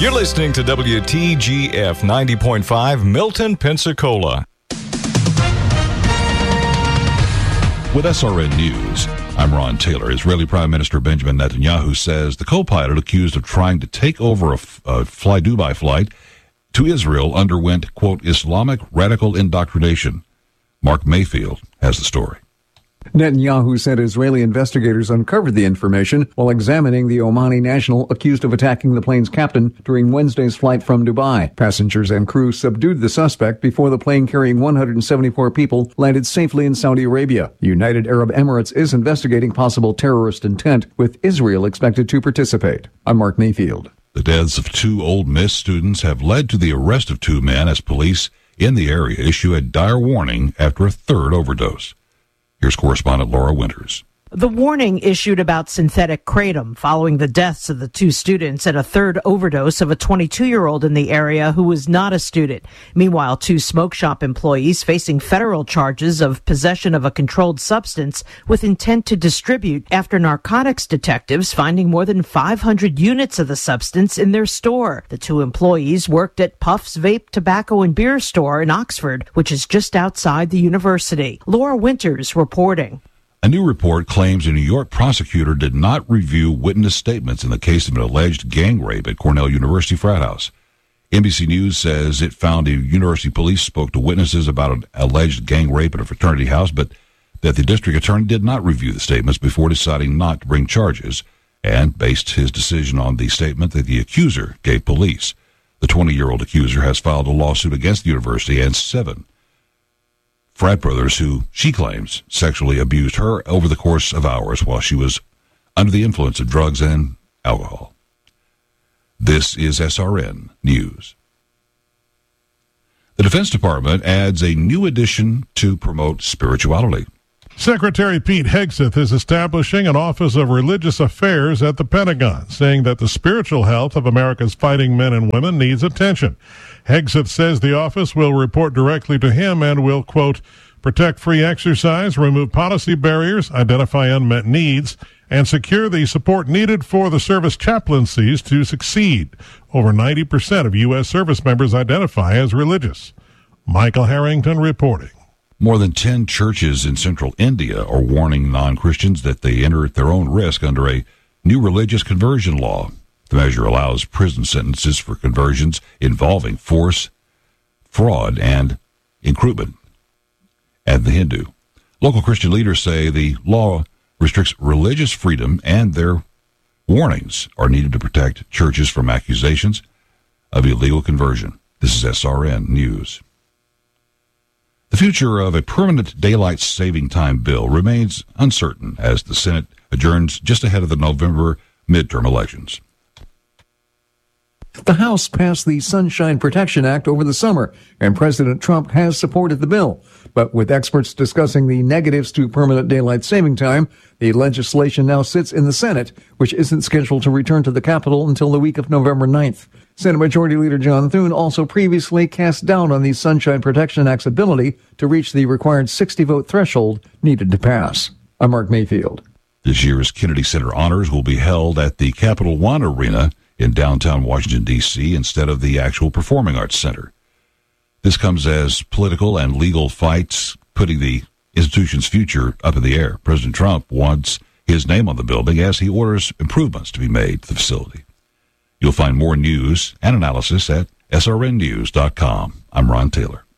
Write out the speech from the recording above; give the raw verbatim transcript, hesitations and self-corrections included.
You're listening to W T G F ninety point five, Milton, Pensacola. With S R N News, I'm Ron Taylor. Israeli Prime Minister Benjamin Netanyahu says the co-pilot accused of trying to take over a, a Fly Dubai flight to Israel underwent, quote, Islamic radical indoctrination. Mark Mayfield has the story. Netanyahu said Israeli investigators uncovered the information while examining the Omani national accused of attacking the plane's captain during Wednesday's flight from Dubai. Passengers and crew subdued the suspect before the plane carrying one hundred seventy-four people landed safely in Saudi Arabia. The United Arab Emirates is investigating possible terrorist intent, with Israel expected to participate. I'm Mark Mayfield. The deaths of two Ole Miss students have led to the arrest of two men as police in the area issue a dire warning after a third overdose. Here's correspondent Laura Winters. The warning issued about synthetic kratom following the deaths of the two students and a third overdose of a twenty-two-year-old in the area who was not a student. Meanwhile, two smoke shop employees facing federal charges of possession of a controlled substance with intent to distribute after narcotics detectives finding more than five hundred units of the substance in their store. The two employees worked at Puff's Vape, Tobacco and Beer store in Oxford, which is just outside the university. Laura Winters reporting. A new report claims a New York prosecutor did not review witness statements in the case of an alleged gang rape at Cornell University frat house. N B C News says it found a university police spoke to witnesses about an alleged gang rape at a fraternity house, but that the district attorney did not review the statements before deciding not to bring charges, and based his decision on the statement that the accuser gave police. The twenty-year-old accuser has filed a lawsuit against the university and seven frat brothers who, she claims, sexually abused her over the course of hours while she was under the influence of drugs and alcohol. This is S R N News. The Defense Department adds a new addition to promote spirituality. Secretary Pete Hegseth is establishing an Office of Religious Affairs at the Pentagon, saying that the spiritual health of America's fighting men and women needs attention. Hegseth says the office will report directly to him and will, quote, protect free exercise, remove policy barriers, identify unmet needs, and secure the support needed for the service chaplaincies to succeed. Over ninety percent of U S service members identify as religious. Michael Harrington reporting. More than ten churches in central India are warning non-Christians that they enter at their own risk under a new religious conversion law. The measure allows prison sentences for conversions involving force, fraud, and recruitment. And the Hindu. Local Christian leaders say the law restricts religious freedom, and their warnings are needed to protect churches from accusations of illegal conversion. This is S R N News. The future of a permanent daylight saving time bill remains uncertain as the Senate adjourns just ahead of the November midterm elections. The House passed the Sunshine Protection Act over the summer, and President Trump has supported the bill. But with experts discussing the negatives to permanent daylight saving time, the legislation now sits in the Senate, which isn't scheduled to return to the Capitol until the week of November ninth. Senate Majority Leader John Thune also previously cast doubt on the Sunshine Protection Act's ability to reach the required sixty-vote threshold needed to pass. I'm Mark Mayfield. This year's Kennedy Center Honors will be held at the Capital One Arena in downtown Washington, D C, instead of the actual Performing Arts Center. This comes as political and legal fights putting the institution's future up in the air. President Trump wants his name on the building as he orders improvements to be made to the facility. You'll find more news and analysis at S R N news dot com. I'm Ron Taylor.